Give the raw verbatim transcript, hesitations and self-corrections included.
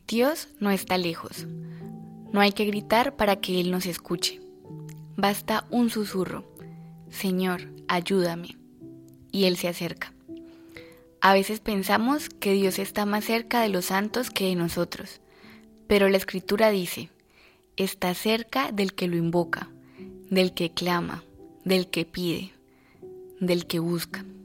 Dios no está lejos. No hay que gritar para que Él nos escuche. Basta un susurro: Señor, ayúdame. Y Él se acerca. A veces pensamos que Dios está más cerca de los santos que de nosotros, pero la Escritura dice: está cerca del que lo invoca, del que clama, del que pide, del que busca.